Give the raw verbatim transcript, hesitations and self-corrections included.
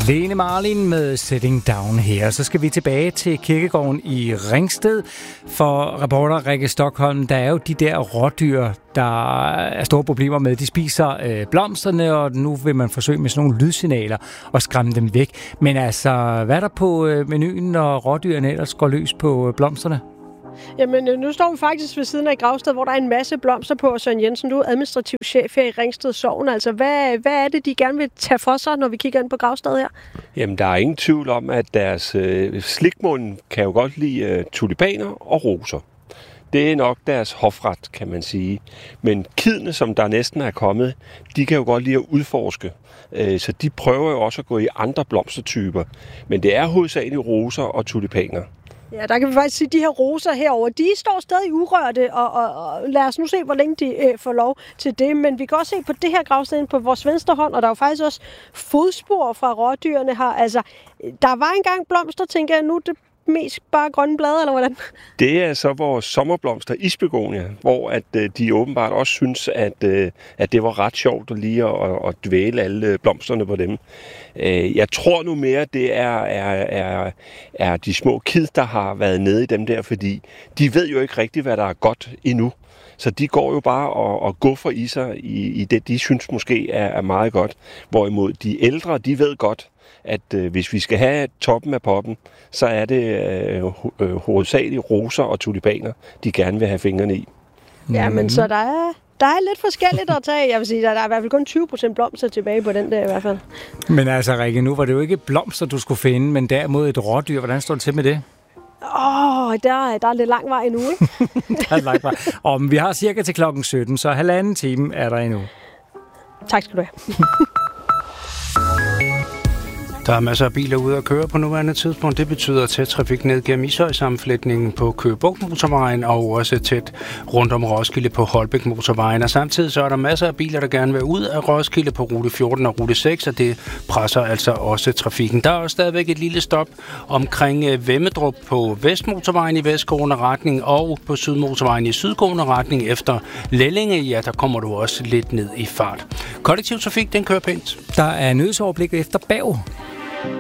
Lene Marlin med Sitting Down her. Så skal vi tilbage til kirkegården i Ringsted. For reporter Rikke Stockholm, der er jo de der rådyr, der er store problemer med. De spiser øh, blomsterne, og nu vil man forsøge med sådan nogle lydsignaler at skræmme dem væk. Men altså, hvad er der på øh, menuen, når rådyrene ellers går løs på øh, blomsterne? Jamen, nu står vi faktisk ved siden af Gravsted, hvor der er en masse blomster på. Og Søren Jensen, du er administrativ chef her i Ringsted Sogn. Altså, hvad, hvad er det, de gerne vil tage for sig, når vi kigger ind på Gravsted her? Jamen, der er ingen tvivl om, at deres øh, slikmunden kan jo godt lide øh, tulipaner og roser. Det er nok deres hofret, kan man sige. Men kidene, som der næsten er kommet, de kan jo godt lide at udforske. Øh, så de prøver jo også at gå i andre blomstertyper. Men det er hovedsageligt roser og tulipaner. Ja, der kan vi faktisk sige, at de her roser herover, de står stadig urørte, og, og, og lad os nu se, hvor længe de øh, får lov til det. Men vi kan også se på det her gravsted på vores venstre hånd, og der er jo faktisk også fodspor fra rådyrene her. Altså, der var engang blomster, tænker jeg, nu er det mest bare grønne blade, eller hvordan? Det er så vores sommerblomster, isbegonia, hvor at, øh, de åbenbart også synes, at, øh, at det var ret sjovt at lige at, at dvæle alle blomsterne på dem. Øh, jeg tror nu mere, det er, er, er, er de små kid, der har været nede i dem der, fordi de ved jo ikke rigtigt, hvad der er godt endnu. Så de går jo bare og, og guffer i sig i, i det, de synes måske er, er meget godt. Hvorimod de ældre, de ved godt, at øh, hvis vi skal have toppen af poppen, så er det øh, øh, hovedsageligt roser og tulipaner, de gerne vil have fingrene i. Ja, men så der er, der er lidt forskelligt at tage. Jeg vil sige, der er i hvert fald kun tyve procent blomster tilbage på den der i hvert fald. Men altså, Rikke, nu var det jo ikke blomster, du skulle finde, men derimod et rådyr. Hvordan står det til med det? Åh, oh, der, der er lidt lang vej endnu, ikke? Der er lang vej. Og vi har cirka til klokken sytten, så halvanden time er der endnu. Tak skal du have. Der er masser af biler ude at køre på nuværende tidspunkt. Det betyder tæt trafik ned gennem Ishøj-sammenflætningen på Køge Bugt Motorvejen og også tæt rundt om Roskilde på Holbæk Motorvejen. Og samtidig så er der masser af biler, der gerne vil ud af Roskilde på rute fjorten og rute seks, og det presser altså også trafikken. Der er også stadigvæk et lille stop omkring Vemmedrup på Vestmotorvejen i vestgående retning og på Sydmotorvejen i sydgående retning. Efter Lellinge, ja, der kommer du også lidt ned i fart. Kollektiv trafik, den kører pænt. Der er nødsoverblik efter Bav.